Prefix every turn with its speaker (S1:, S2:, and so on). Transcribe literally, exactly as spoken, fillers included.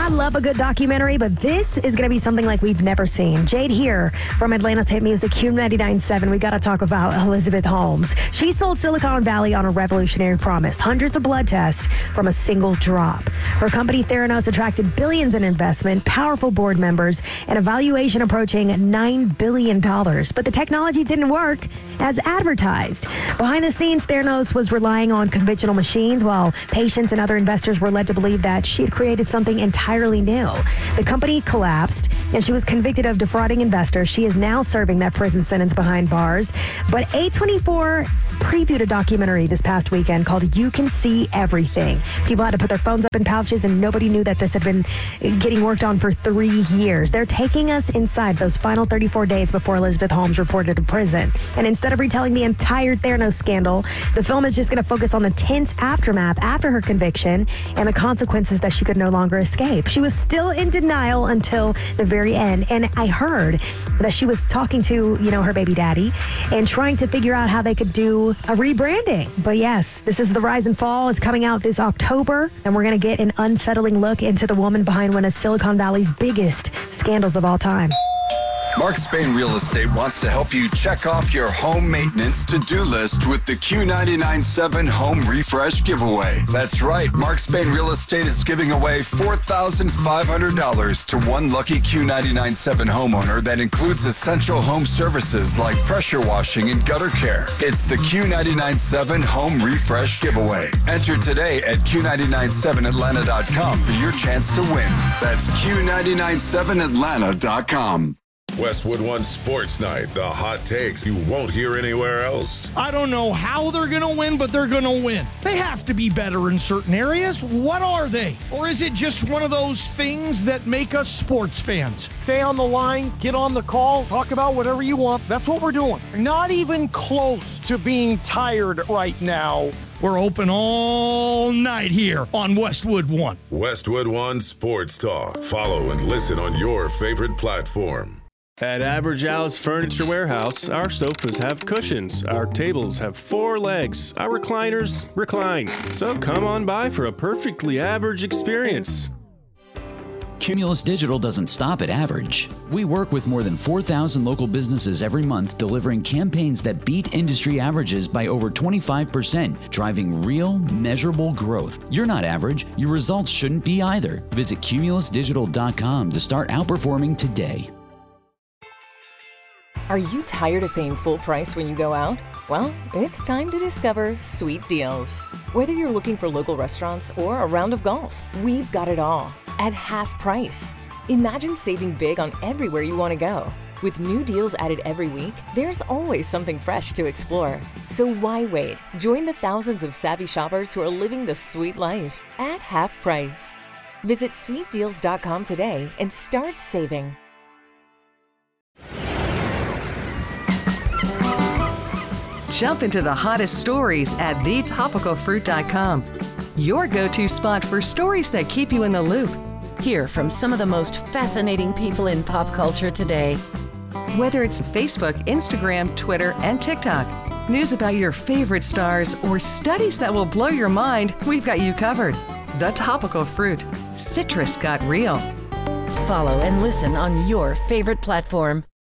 S1: I love a good documentary, but this is going to be something like we've never seen. Jade here from Atlanta's hit music Q ninety-nine point seven. We got to talk about Elizabeth Holmes. She sold Silicon Valley on a revolutionary promise. Hundreds of blood tests from a single drop. Her company Theranos attracted billions in investment, powerful board members, and a valuation approaching nine billion dollars. But the technology didn't work as advertised. Behind the scenes, Theranos was relying on conventional machines while patients and other investors were led to believe that she had created something entirely new. The company collapsed and she was convicted of defrauding investors. She is now serving that prison sentence behind bars. But A twenty-four previewed a documentary this past weekend called You Can See Everything. People had to put their phones up in pouches and nobody knew that this had been getting worked on for three years. They're taking us inside those final thirty-four days before Elizabeth Holmes reported to prison. And instead of retelling the entire Theranos scandal, the film is just going to focus on the tense aftermath after her conviction and the consequences that she could no longer escape. She was still in denial until the very end. And I heard that she was talking to, you know, her baby daddy and trying to figure out how they could do a rebranding. But yes, this is The Rise and Fall. It's coming out this October, and we're going to get an unsettling look into the woman behind one of Silicon Valley's biggest scandals of all time.
S2: Mark Spain Real Estate wants to help you check off your home maintenance to-do list with the Q ninety-nine point seven Home Refresh Giveaway. That's right, Mark Spain Real Estate is giving away four thousand five hundred dollars to one lucky Q ninety-nine point seven homeowner that includes essential home services like pressure washing and gutter care. It's the Q ninety-nine point seven Home Refresh Giveaway. Enter today at Q ninety-nine seven Atlanta dot com for your chance to win. That's Q ninety-nine seven Atlanta dot com.
S3: Westwood One Sports Night, the hot takes you won't hear anywhere else.
S4: I don't know how they're going to win, but they're going to win. They have to be better in certain areas. What are they? Or is it just one of those things that make us sports fans?
S5: Stay on the line, get on the call, talk about whatever you want. That's what we're doing. Not even close to being tired right now.
S4: We're open all night here on Westwood One.
S3: Westwood One Sports Talk. Follow and listen on your favorite platform.
S6: At Average Al's Furniture Warehouse, our sofas have cushions, our tables have four legs, our recliners recline. So come on by for a perfectly average experience.
S7: Cumulus Digital doesn't stop at average. We work with more than four thousand local businesses every month, delivering campaigns that beat industry averages by over twenty-five percent, driving real, measurable growth. You're not average. Your results shouldn't be either. Visit Cumulus Digital dot com to start outperforming today.
S8: Are you tired of paying full price when you go out? Well, it's time to discover Sweet Deals. Whether you're looking for local restaurants or a round of golf, we've got it all at half price. Imagine saving big on everywhere you want to go. With new deals added every week, there's always something fresh to explore. So why wait? Join the thousands of savvy shoppers who are living the sweet life at half price. Visit sweet deals dot com today and start saving.
S9: Jump into the hottest stories at the topical fruit dot com. Your go-to spot for stories that keep you in the loop.
S10: Hear from some of the most fascinating people in pop culture today.
S9: Whether it's Facebook, Instagram, Twitter, and TikTok, news about your favorite stars, or studies that will blow your mind, we've got you covered. The Topical Fruit. Citrus got real.
S10: Follow and listen on your favorite platform.